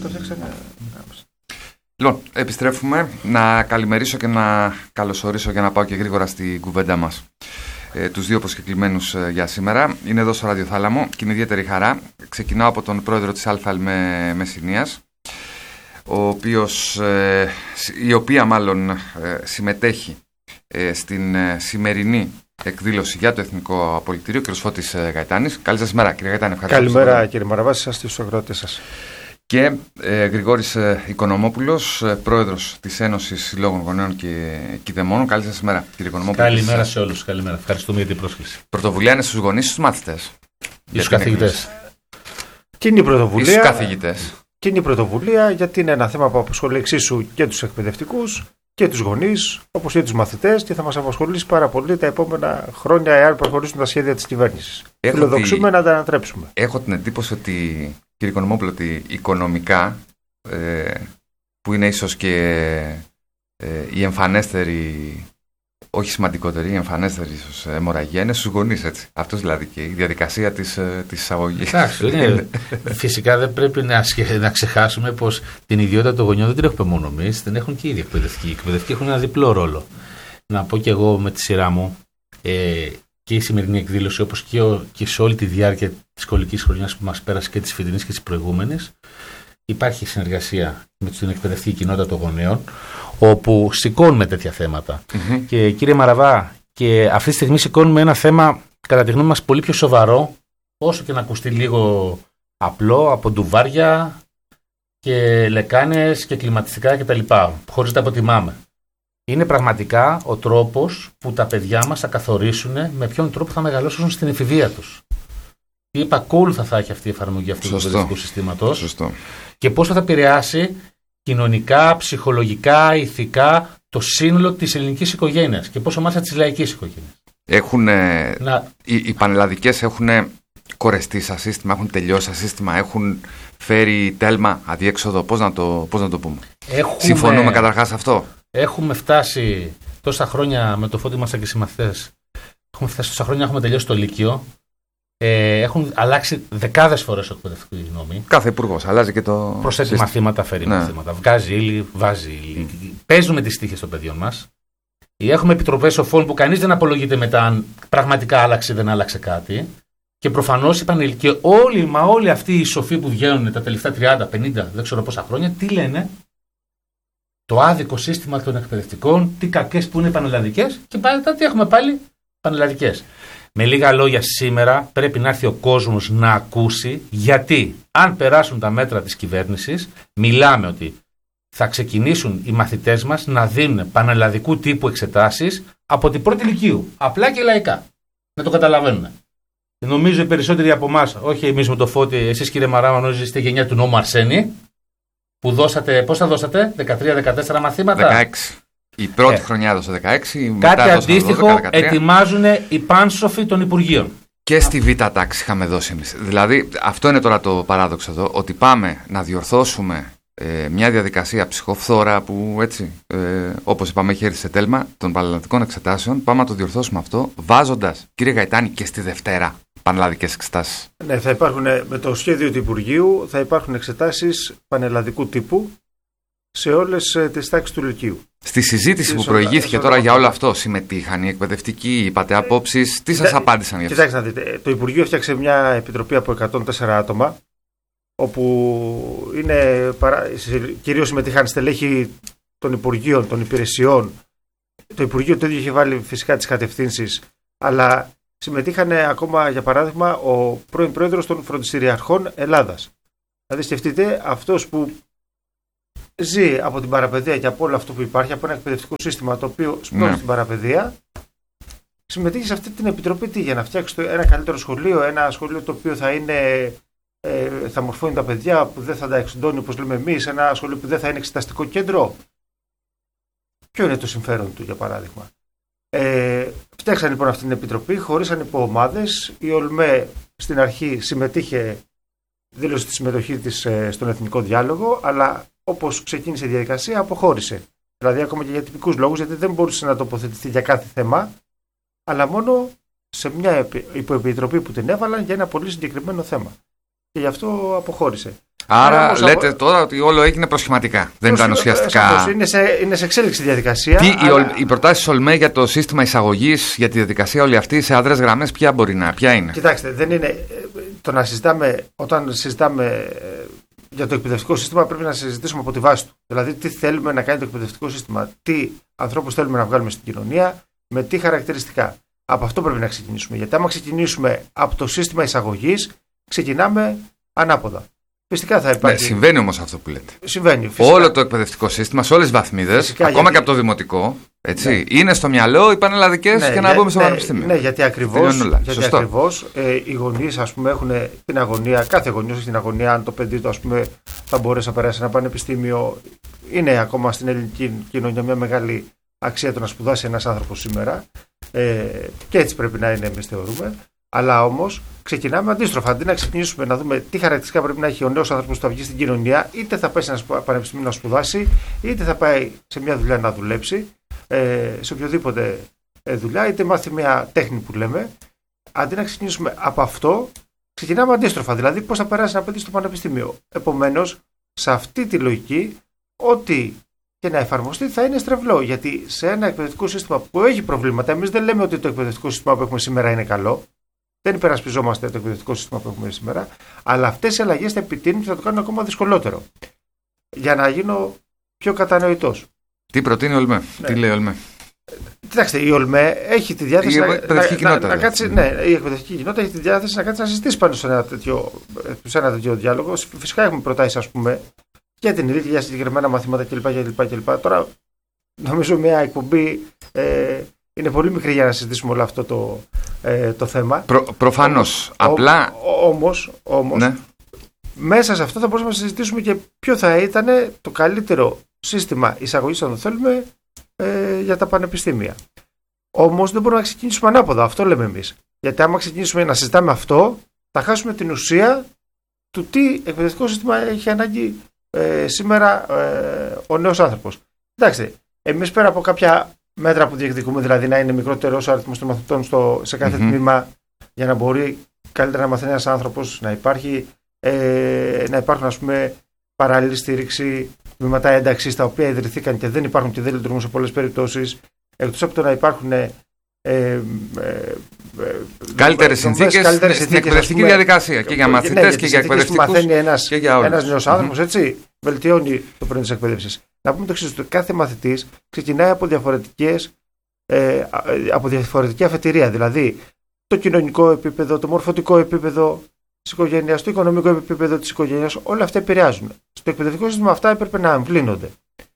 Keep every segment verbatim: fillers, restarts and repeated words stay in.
το φτιάξανε. Λοιπόν, επιστρέφουμε. Να καλημερίσω και να καλωσορίσω για να πάω και γρήγορα στην κουβέντα μας ε, τους δύο προσκεκλημένους ε, για σήμερα. Είναι εδώ στο Ραδιοθάλαμο και είναι ιδιαίτερη χαρά. Ξεκινάω από τον πρόεδρο της ΑΛΦΑ με Μεσσηνίας, ο οποίος, ε, η οποία μάλλον ε, συμμετέχει ε, στην ε, σημερινή εκδήλωση για το Εθνικό Απολυτήριο, κ. Φώτης ε, Γαϊτάνης. Καλή σας μέρα, κύριε Γαϊτάνη. Καλημέρα, κύριε Μαραβάση, σας και στους αγρότες σας. Και ε, Γρηγόρης ε, Οικονομόπουλος, ε, πρόεδρος της Ένωσης Συλλόγων Γονέων και Κηδεμόνων. Καλή σας μέρα, κύριε Οικονομόπουλο. Καλημέρα σε όλους. Καλημέρα. Ευχαριστούμε για την πρόσκληση. Πρωτοβουλία είναι στους γονείς ή στους μαθητές? Ή στους καθηγητές. Τι είναι η πρωτοβουλία? Ή στους καθηγητές. Τι είναι η πρωτοβουλία? Γιατί είναι ένα θέμα που απασχολεί εξίσου και τους εκπαιδευτικούς και τους γονείς, όπως και τους μαθητές, και θα μας απασχολήσει πάρα πολύ τα επόμενα χρόνια, εάν προχωρήσουν τα σχέδια της κυβέρνησης. Φιλοδοξούμε τη... να τα ανατρέψουμε. Έχω την εντύπωση ότι, κύριε Οικονομόπουλο, ότι οικονομικά, ε, που είναι ίσως και ε, η εμφανέστερη, όχι σημαντικότερη, η εμφανέστερη ίσως αιμορραγία είναι στους γονείς, έτσι. Αυτός δηλαδή και η διαδικασία της, της εισαγωγής. Εντάξει, είναι, φυσικά δεν πρέπει να, να ξεχάσουμε πως την ιδιότητα των γονιών δεν την έχουμε μόνο εμείς, την έχουν και οι ίδιοι εκπαιδευτικοί. Οι εκπαιδευτικοί έχουν ένα διπλό ρόλο. Να πω και εγώ με τη σειρά μου, ε, και η σημερινή εκδήλωση, όπως και, ο, και σε όλη τη διάρκεια της σχολικής χρονιάς που μας πέρασε και της φετινής και της προηγούμενης, υπάρχει συνεργασία με την εκπαιδευτική κοινότητα των γονέων, όπου σηκώνουμε τέτοια θέματα. Mm-hmm. Και κύριε Μαραβά, και αυτή τη στιγμή σηκώνουμε ένα θέμα, κατά τη γνώμη μας, πολύ πιο σοβαρό, όσο και να ακουστεί λίγο απλό, από ντουβάρια και λεκάνες και κλιματιστικά κτλ. Χωρίς να αποτιμάμε. Είναι πραγματικά ο τρόπος που τα παιδιά μας θα καθορίσουν με ποιον τρόπο θα μεγαλώσουν στην εφηβεία τους. Τι επακόλουθα θα έχει αυτή η εφαρμογή αυτού του εκπαιδευτικού συστήματος. Σωστό. Και πώς θα επηρεάσει κοινωνικά, ψυχολογικά, ηθικά το σύνολο της ελληνικής οικογένειας και πόσο μάλιστα της λαϊκής οικογένειας. Έχουν, να... οι, οι πανελλαδικές έχουν κορεστεί σαν σύστημα, έχουν τελειώσει σαν σύστημα, έχουν φέρει τέλμα αδιέξοδο. Πώς να το, πώς να το πούμε? Έχουμε... Συμφωνούμε καταρχάς αυτό? Έχουμε φτάσει τόσα χρόνια με το Φώτη μας και οι συμμαθητές. Έχουμε φτάσει τόσα χρόνια, έχουμε τελειώσει το Λύκειο. Ε, έχουν αλλάξει δεκάδες φορές ο εκπαιδευτικό νόμοι. Κάθε υπουργός αλλάζει και το. Προσθέτει σύστημα. Μαθήματα, φέρει ναι. μαθήματα. Βγάζει ύλη, βάζει ύλη. Mm. Παίζουμε τις τύχες των παιδιών μας. Έχουμε επιτροπές σοφών που κανείς δεν απολογείται μετά αν πραγματικά άλλαξε ή δεν άλλαξε κάτι. Και προφανώς είπαν και όλοι, μα όλοι αυτοί οι σοφοί που βγαίνουν τα τελευταία τριάντα, πενήντα, δεν ξέρω πόσα χρόνια, τι λένε? Το άδικο σύστημα των εκπαιδευτικών, τι κακές που είναι πανελλαδικές, και πάλι τι έχουμε πάλι πανελλαδικές. Με λίγα λόγια, σήμερα πρέπει να έρθει ο κόσμος να ακούσει, γιατί αν περάσουν τα μέτρα της κυβέρνησης, μιλάμε ότι θα ξεκινήσουν οι μαθητές μας να δίνουν πανελλαδικού τύπου εξετάσεις από την πρώτη λυκείου. Απλά και λαϊκά. Να το καταλαβαίνουν. Νομίζω οι περισσότεροι από εμάς, όχι εμείς με το Φώτη, εσείς κύριε Μαράβανο, είστε γενιά του νόμου Αρσένη, που δώσατε, πώς θα δώσατε, δεκατρία δεκατέσσερα μαθήματα. δεκαέξι. Η πρώτη ε, χρονιά έδωσε δεκαέξι. Κάτι μετά αντίστοιχο δώδεκα, ετοιμάζουν οι πάνσοφοι των Υπουργείων. Και στη Β' τάξη είχαμε δώσει εμείς. Δηλαδή, αυτό είναι τώρα το παράδοξο εδώ, ότι πάμε να διορθώσουμε ε, μια διαδικασία ψυχοφθόρα που έτσι, ε, όπως είπαμε, έχει έρθει σε τέλμα των πανελλαδικών εξετάσεων. Πάμε να το διορθώσουμε αυτό, βάζοντας, κύριε Γαϊτάνη, και στη Δευτέρα πανελλαδικές εξετάσεις. Ναι, θα υπάρχουν, με το σχέδιο του Υπουργείου θα υπάρχουν εξετάσεις πανελλαδικού τύπου σε όλες ε, τις τάξεις του Λυκείου. Στη συζήτηση που προηγήθηκε τώρα για όλο αυτό, συμμετείχαν οι εκπαιδευτικοί, είπατε απόψεις, τι σας απάντησαν γι' αυτό? Κοιτάξτε να δείτε, το Υπουργείο έφτιαξε μια επιτροπή από εκατόν τέσσερα άτομα, όπου είναι, κυρίως συμμετείχαν στελέχη των Υπουργείων, των Υπηρεσιών. Το Υπουργείο το ίδιο είχε βάλει φυσικά τις κατευθύνσεις, αλλά συμμετείχαν ακόμα, για παράδειγμα, ο πρώην πρόεδρος των Φροντιστηριαρχών Ελλάδας. Δηλαδή σκεφτείτε, αυτός που ζει από την παραπαιδεία και από όλο αυτό που υπάρχει, από ένα εκπαιδευτικό σύστημα το οποίο σπρώχνει ναι. την παραπαιδεία, συμμετείχε σε αυτή την επιτροπή τι, για να φτιάξει ένα καλύτερο σχολείο, ένα σχολείο το οποίο θα είναι, ε, θα μορφώνει τα παιδιά, που δεν θα τα εξοντώνει όπως λέμε εμείς, ένα σχολείο που δεν θα είναι εξεταστικό κέντρο. Ποιο είναι το συμφέρον του, για παράδειγμα? Ε, φτιάξαν λοιπόν αυτή την επιτροπή, χωρίσαν υπό ομάδες. Η ΟΛΜΕ στην αρχή συμμετείχε, δήλωσε τη συμμετοχή της ε, στον εθνικό διάλογο, αλλά όπως ξεκίνησε η διαδικασία, αποχώρησε. Δηλαδή, ακόμα και για τυπικούς λόγους, γιατί δεν μπορούσε να τοποθετηθεί για κάθε θέμα, αλλά μόνο σε μια υποεπιτροπή που την έβαλαν για ένα πολύ συγκεκριμένο θέμα. Και γι' αυτό αποχώρησε. Άρα όμως, λέτε από... τώρα ότι όλο έγινε προσχηματικά. Δεν Προσχ... ήταν ουσιαστικά. Είναι σε, είναι σε εξέλιξη διαδικασία. Τι, αλλά... οι, οι προτάσεις ΟΛΜΕ για το σύστημα εισαγωγής, για τη διαδικασία όλη αυτή, σε αδρές γραμμές, ποια μπορεί να ποια είναι? Κοιτάξτε, δεν είναι. Το να συζητάμε, όταν συζητάμε για το εκπαιδευτικό σύστημα, πρέπει να συζητήσουμε από τη βάση του. Δηλαδή, τι θέλουμε να κάνει το εκπαιδευτικό σύστημα, τι ανθρώπους θέλουμε να βγάλουμε στην κοινωνία, με τι χαρακτηριστικά. Από αυτό πρέπει να ξεκινήσουμε. Γιατί άμα ξεκινήσουμε από το σύστημα εισαγωγής, ξεκινάμε ανάποδα. Φυσικά θα υπάρχει. Ναι, συμβαίνει όμως αυτό που λέτε. Συμβαίνει. Φυσικά. Όλο το εκπαιδευτικό σύστημα, σε όλες τις βαθμίδες, ακόμα γιατί... και από το δημοτικό, έτσι, ναι. είναι στο μυαλό οι πανελλαδικές ναι, και να μπούμε στο ναι, πανεπιστήμιο. Ναι, γιατί ακριβώς, γιατί ακριβώς ε, οι γονείς, ας πούμε, έχουν την αγωνία, κάθε γονιός έχει την αγωνία αν το παιδί του, ας πούμε, θα μπορέσει να περάσει ένα πανεπιστήμιο. Είναι ακόμα στην ελληνική κοινωνία μια μεγάλη αξία το να σπουδάσει ένας άνθρωπος σήμερα. Ε, και έτσι πρέπει να είναι, εμείς θεωρούμε. Αλλά όμως ξεκινάμε αντίστροφα. Αντί να ξεκινήσουμε να δούμε τι χαρακτηριστικά πρέπει να έχει ο νέος άνθρωπος που θα βγει στην κοινωνία, είτε θα πάει σε ένα πανεπιστήμιο να σπουδάσει, είτε θα πάει σε μια δουλειά να δουλέψει, ε, σε οποιοδήποτε δουλειά, είτε μάθει μια τέχνη που λέμε. Αντί να ξεκινήσουμε από αυτό, ξεκινάμε αντίστροφα. Δηλαδή, πώς θα περάσει ένα παιδί στο πανεπιστήμιο. Επομένως, σε αυτή τη λογική, ό,τι και να εφαρμοστεί θα είναι στρεβλό. Γιατί σε ένα εκπαιδευτικό σύστημα που έχει προβλήματα, εμείς δεν λέμε ότι το εκπαιδευτικό σύστημα που έχουμε σήμερα είναι καλό. Δεν υπερασπιζόμαστε το εκπαιδευτικό σύστημα που έχουμε σήμερα. Αλλά αυτές οι αλλαγές θα επιτείνουν και θα το κάνουν ακόμα δυσκολότερο. Για να γίνω πιο κατανοητός. Τι προτείνει η ΟΛΜΕ, ναι. τι λέει η ΟΛΜΕ? Κοιτάξτε, η ΟΛΜΕ έχει τη διάθεση. Η εκπαιδευτική να, κοινότητα. Να, να κάτσει, ναι, η εκπαιδευτική κοινότητα έχει τη διάθεση να κάτσει να συζητήσει πάνω σε ένα τέτοιο, σε ένα τέτοιο διάλογο. Φυσικά έχουμε προτάσεις, ας πούμε, για την ηλικία, για συγκεκριμένα μαθήματα κλπ. κλπ, κλπ. Τώρα, νομίζω μια εκπομπή ε, είναι πολύ μικρή για να συζητήσουμε όλο αυτό το, ε, το θέμα. Προ, προφανώς. Απλά. Όμως, όμως ναι. μέσα σε αυτό θα μπορούσαμε να συζητήσουμε και ποιο θα ήταν το καλύτερο σύστημα εισαγωγής, αν το θέλουμε, ε, για τα πανεπιστήμια. Όμως δεν μπορούμε να ξεκινήσουμε ανάποδα. Αυτό λέμε εμείς. Γιατί άμα ξεκινήσουμε να συζητάμε αυτό, θα χάσουμε την ουσία του τι εκπαιδευτικό σύστημα έχει ανάγκη ε, σήμερα ε, ο νέος άνθρωπος. Κοιτάξτε, εμείς πέρα από κάποια μέτρα που διεκδικούμε, δηλαδή να είναι μικρότερος ο αριθμός των μαθητών στο, σε κάθε mm-hmm. τμήμα, για να μπορεί καλύτερα να μαθαίνει ένας άνθρωπος, να υπάρχει, ε, να υπάρχουν, ας πούμε, παράλληλη στήριξη, τμήματα ένταξης τα οποία ιδρυθήκαν και δεν υπάρχουν και δεν λειτουργούν σε πολλές περιπτώσεις, εκτός από το να υπάρχουν ε, ε, ε, καλύτερες συνθήκες στην εκπαιδευτική διαδικασία και για μαθητές ναι, και για εκπαιδευτικούς μαθαίνει ένας, και για όλους. Ένας νέος άνθρωπος, mm-hmm. έτσι, βελτιώνει το πρωί της εκπαίδευσης. Να πούμε το εξής, ότι κάθε μαθητής ξεκινάει από, διαφορετικές, ε, από διαφορετική αφετηρία, δηλαδή το κοινωνικό επίπεδο, το μορφωτικό επίπεδο της οικογένειας, το οικονομικό επίπεδο της οικογένειας, όλα αυτά επηρεάζουν. Στο εκπαιδευτικό σύστημα αυτά έπρεπε να αμβλύνονται.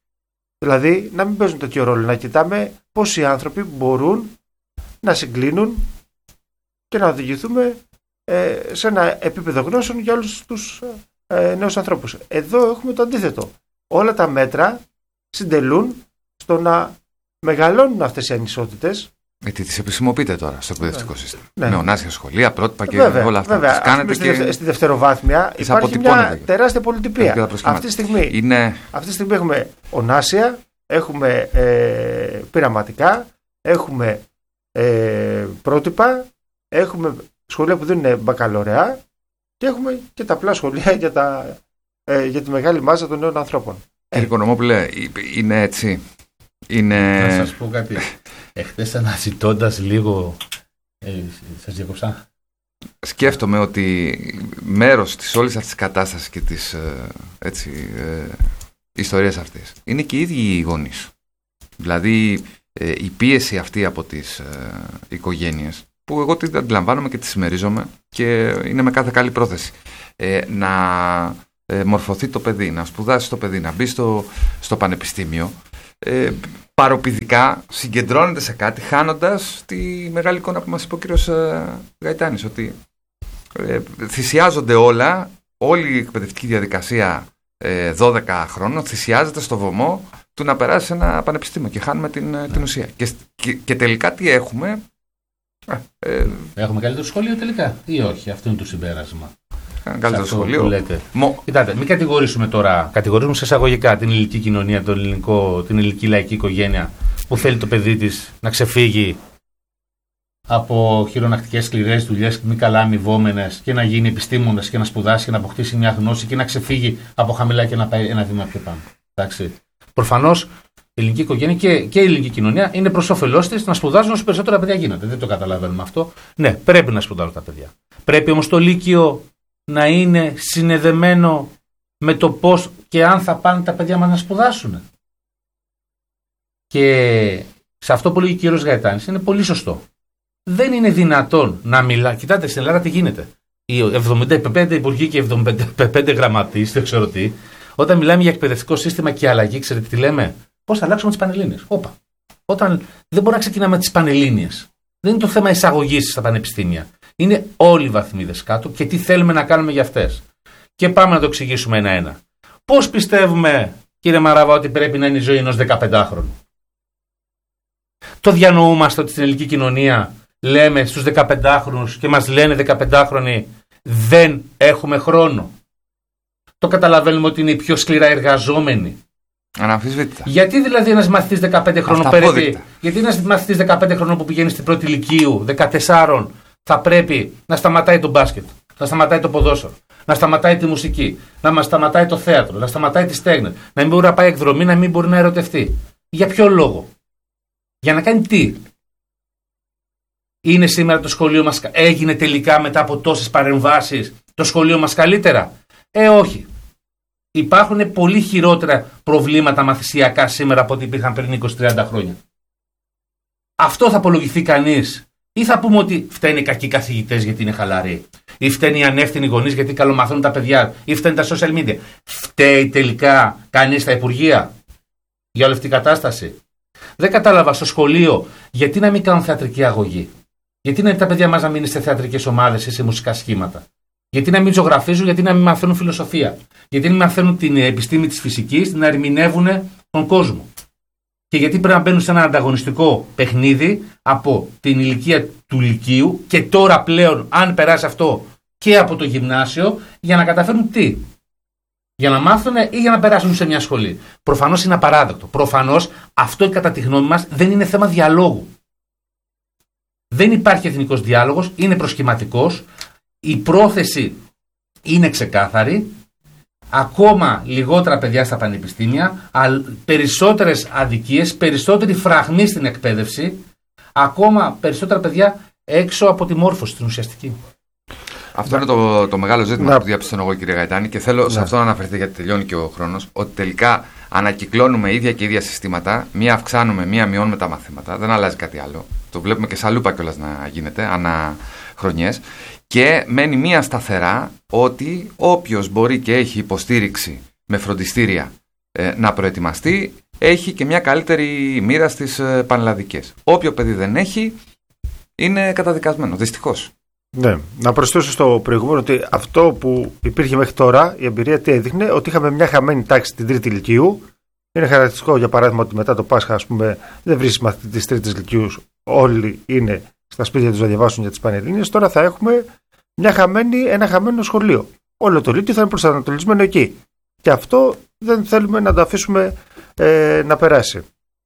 Δηλαδή να μην παίζουν τέτοιο ρόλο, να κοιτάμε πώς οι άνθρωποι μπορούν να συγκλίνουν και να οδηγηθούμε ε, σε ένα επίπεδο γνώσεων για όλους τους ε, νέους ανθρώπους. Εδώ έχουμε το αντίθετο. Όλα τα μέτρα συντελούν στο να μεγαλώνουν αυτές οι ανισότητες. Γιατί τις επισημοποιείτε τώρα στο εκπαιδευτικό ναι. σύστημα. Ναι. Με ονάσια σχολεία, πρότυπα και βέβαια, όλα αυτά. Βέβαια, κάνετε στη, και... στη δευτεροβάθμια υπάρχει μια τεράστια πολυτυπία. Αυτή τη στιγμή, είναι... αυτή τη στιγμή έχουμε ονάσια, έχουμε ε, πειραματικά, έχουμε ε, πρότυπα, έχουμε σχολεία που δίνουν μπακαλωρεά και έχουμε και τα απλά σχολεία για, τα, ε, για τη μεγάλη μάζα των νέων ανθρώπων. Κύριε Οικονομόπουλε, είναι έτσι. Είναι... Να σας πω κάτι. Εχθές αναζητώντας λίγο, ε, σας διακόψα. Σκέφτομαι ότι μέρος της όλης αυτής της κατάστασης και της ε, έτσι, ε, ιστορίας αυτής είναι και οι ίδιοι οι γονείς. Δηλαδή ε, η πίεση αυτή από τις ε, οικογένειες, που εγώ την αντιλαμβάνομαι και τη συμμερίζομαι και είναι με κάθε καλή πρόθεση, ε, να ε, μορφωθεί το παιδί, να σπουδάσει το παιδί, να μπει στο, στο πανεπιστήμιο, ε, παροπηδικά συγκεντρώνεται σε κάτι, χάνοντας τη μεγάλη εικόνα που μας είπε ο κύριος ε, Γαϊτάνης, ότι ε, θυσιάζονται όλα, όλη η εκπαιδευτική διαδικασία ε, δώδεκα χρόνων θυσιάζεται στο βωμό του να περάσει σε ένα πανεπιστήμιο και χάνουμε την, ναι. την ουσία. Και, και, και τελικά τι έχουμε? Ε, έχουμε καλύτερο σχολείο τελικά ή όχι? Αυτό είναι το συμπέρασμα. Καλύτερο σχολείο. Μο... Κοιτάτε, μην κατηγορήσουμε τώρα, κατηγορήσουμε σε εισαγωγικά την ελληνική κοινωνία, τον ελληνικό, την ελληνική λαϊκή οικογένεια που θέλει το παιδί της να ξεφύγει από χειρονακτικές σκληρές δουλειές, μη καλά αμοιβόμενες και να γίνει επιστήμονας και να σπουδάσει και να αποκτήσει μια γνώση και να ξεφύγει από χαμηλά και να πάει ένα βήμα πιο πάνω. Εντάξει. Προφανώς η ελληνική οικογένεια και, και η ελληνική κοινωνία είναι προς όφελός της να σπουδάζουν όσο περισσότερα παιδιά γίνονται. Δεν το καταλαβαίνουμε αυτό. Ναι, πρέπει να σπουδάζουν τα παιδιά. Πρέπει όμως το Λύκειο να είναι συνεδεμένο με το πώς και αν θα πάνε τα παιδιά μας να σπουδάσουν. Και σε αυτό που λέει ο κύριος Γαϊτάνης είναι πολύ σωστό. Δεν είναι δυνατόν να μιλά. Κοιτάτε, στην Ελλάδα τι γίνεται. Οι εβδομήντα πέντε υπουργοί και εβδομήντα πέντε γραμματείς, δεν ξέρω τι, όταν μιλάμε για εκπαιδευτικό σύστημα και αλλαγή, ξέρετε τι λέμε? Πώς θα αλλάξουμε τις Πανελλήνιες. Όπα. Όταν δεν μπορούμε να ξεκινάμε τις Πανελλήνιες. Δεν είναι το θέμα εισαγωγής στα πανεπιστήμια. Είναι όλοι οι βαθμίδες κάτω και τι θέλουμε να κάνουμε για αυτές. Και πάμε να το εξηγήσουμε ένα-ένα. Πώς πιστεύουμε, κύριε Μαραβά, ότι πρέπει να είναι η ζωή ενός δεκαπεντάχρονου? Το διανοούμαστε ότι στην ελληνική κοινωνία λέμε στους δεκαπεντάχρονους και μας λένε δεκαπεντάχρονοι δεν έχουμε χρόνο? Το καταλαβαίνουμε ότι είναι οι πιο σκληρά εργαζόμενοι. Αναμφισβήτητα. Γιατί δηλαδή ένας μαθητής δεκαπέντε χρόνων πρέπει, γιατί ένας μαθητής δεκαπέντε χρόνων που πηγαίνει στην πρώτη ηλικίου, δεκατεσσάρων, θα πρέπει να σταματάει το μπάσκετ, να σταματάει το ποδόσφαιρο, να σταματάει τη μουσική, να μας σταματάει το θέατρο, να σταματάει τη στέγνη, να μην μπορεί να πάει εκδρομή, να μην μπορεί να ερωτευτεί? Για ποιο λόγο? Για να κάνει τι? Είναι σήμερα το σχολείο μας, έγινε τελικά μετά από τόσες παρεμβάσεις το σχολείο μας καλύτερα? Ε, όχι. Υπάρχουν πολύ χειρότερα προβλήματα μαθησιακά σήμερα από ό,τι υπήρχαν πριν είκοσι με τριάντα χρόνια. Αυτό θα απολογηθεί κανείς? Ή θα πούμε ότι φταίνουν οι κακοί καθηγητές γιατί είναι χαλαροί? Ή φταίνουν οι ανεύθυνοι γονείς γιατί καλομαθαίνουν τα παιδιά? Ή φταίνουν τα social media? Φταίει τελικά κανείς στα υπουργεία για όλη αυτή την κατάσταση? Δεν κατάλαβα στο σχολείο γιατί να μην κάνουν θεατρική αγωγή. Γιατί να τα παιδιά μας να μείνουν σε θεατρικές ομάδες ή σε μουσικά σχήματα? Γιατί να μην ζωγραφίζουν, γιατί να μην μαθαίνουν φιλοσοφία? Γιατί να μην μαθαίνουν την επιστήμη της φυσικής, να ερμηνεύουν τον κόσμο? Και γιατί πρέπει να μπαίνουν σε ένα ανταγωνιστικό παιχνίδι από την ηλικία του λυκείου και τώρα πλέον, αν περάσει αυτό, και από το γυμνάσιο, για να καταφέρουν τι? Για να μάθουν ή για να περάσουν σε μια σχολή? Προφανώς είναι απαράδεκτο. Προφανώς αυτό, κατά τη γνώμη μας, δεν είναι θέμα διαλόγου. Δεν υπάρχει εθνικός διάλογος, είναι προσχηματικός. Η πρόθεση είναι ξεκάθαρη. Ακόμα λιγότερα παιδιά στα πανεπιστήμια, περισσότερες αδικίες, περισσότερη φραγμή στην εκπαίδευση, ακόμα περισσότερα παιδιά έξω από τη μόρφωση την ουσιαστική. Αυτό είναι το, το μεγάλο ζήτημα που διαπιστώνω εγώ, κύριε Γαϊτάνη, και θέλω να. σε αυτό να αναφερθείτε, γιατί τελειώνει και ο χρόνος, ότι τελικά ανακυκλώνουμε ίδια και ίδια συστήματα, μία αυξάνουμε, μία μειώνουμε τα μαθήματα, δεν αλλάζει κάτι άλλο. Το βλέπουμε και σαν λούπα κιόλας να γίνεται ανά χρονιές. Και μένει μία σταθερά ότι όποιος μπορεί και έχει υποστήριξη με φροντιστήρια ε, να προετοιμαστεί, έχει και μια καλύτερη μοίρα στις ε, πανελλαδικές. Όποιο παιδί δεν έχει, είναι καταδικασμένο, δυστυχώς. Ναι, να προσθέσω στο προηγούμενο ότι αυτό που υπήρχε μέχρι τώρα, η εμπειρία τι έδειχνε? Ότι είχαμε μια χαμένη τάξη την τρίτη ηλικίου. Είναι χαρακτηριστικό, για παράδειγμα, ότι μετά το Πάσχα, ας πούμε, δεν βρίσκει μαθητή της τρίτης ηλικίου, όλοι είναι στα σπίτια τους να διαβάσουν για τις Πανελλήνιες. Τώρα θα έχουμε μια χαμένη, ένα χαμένο σχολείο. Όλο το Λύκειο θα είναι προσανατολισμένο εκεί. Και αυτό δεν θέλουμε να το αφήσουμε ε, να περάσει.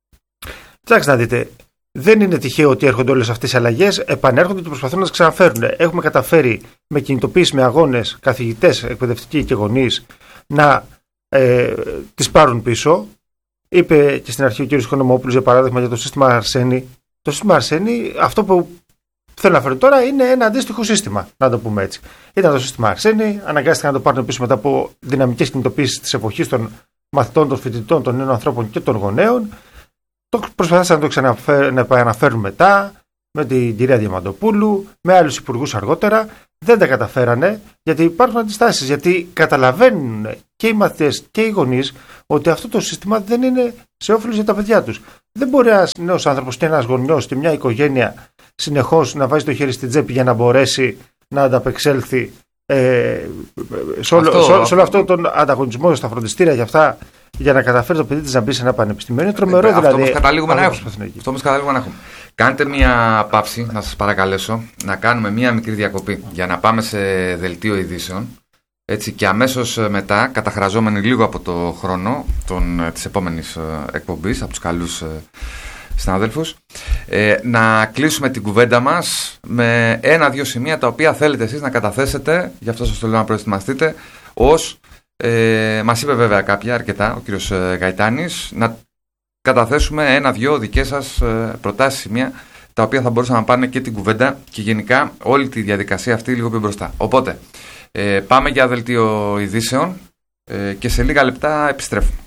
Κοιτάξτε να δείτε, δεν είναι τυχαίο ότι έρχονται όλες αυτές οι αλλαγές, επανέρχονται και προσπαθούν να τις ξαναφέρουν. Έχουμε καταφέρει με κινητοποίηση, με αγώνες, καθηγητές, εκπαιδευτικοί και γονείς να ε, τις πάρουν πίσω. Είπε και στην αρχή ο κ. Οικονομόπουλος, για παράδειγμα, για το σύστημα Αρσένη. Το σύστημα Αρσένη, αυτό που θέλω να φέρω τώρα, είναι ένα αντίστοιχο σύστημα, να το πούμε έτσι. Ήταν το σύστημα Αρσένη, αναγκάστηκαν να το πάρουν πίσω μετά από δυναμικές κινητοποίησεις της εποχής των μαθητών, των φοιτητών, των νέων ανθρώπων και των γονέων. Το προσπαθήσαν να το ξαναφέρουν, να επαναφέρουν μετά, με την κυρία Διαμαντοπούλου, με άλλους υπουργούς αργότερα. Δεν τα καταφέρανε, γιατί υπάρχουν αντιστάσεις. Γιατί καταλαβαίνουν και οι μαθητές και οι γονείς ότι αυτό το σύστημα δεν είναι σε όφελος για τα παιδιά τους. Δεν μπορεί ένας νέος άνθρωπος και ένας γονιός και μια οικογένεια συνεχώς να βάζει το χέρι στην τσέπη για να μπορέσει να ανταπεξέλθει ε, σε, όλο, αυτό, σε, σε όλο αυτό τον ανταγωνισμό στα φροντιστήρια για αυτά, για να καταφέρει το παιδί της να μπει σε ένα πανεπιστήμιο. Είναι τρομερό, αυτό δηλαδή. Αυτό όμως καταλήγουμε να έχουμε. Αυτό όμως καταλήγουμε να έχουμε. Κάντε μια παύση, να σας παρακαλέσω, να κάνουμε μια μικρή διακοπή για να πάμε σε δελτίο ειδήσεων. Έτσι, και αμέσως μετά, καταχραζόμενοι λίγο από το χρόνο των, της επόμενης εκπομπής, από τους καλούς συναδέλφους, ε, να κλείσουμε την κουβέντα μας με ένα-δύο σημεία τα οποία θέλετε εσείς να καταθέσετε, γι' αυτό σας το λέω να προετοιμαστείτε, ως, ε, μας είπε βέβαια κάποια αρκετά ο κύριος Γαϊτάνης, να καταθέσουμε ένα-δυο δικές σας προτάσεις, σημεία τα οποία θα μπορούσαν να πάνε και την κουβέντα και γενικά όλη τη διαδικασία αυτή λίγο πιο μπροστά. Οπότε, ε, πάμε για δελτίο ειδήσεων ε, και σε λίγα λεπτά επιστρέφουμε.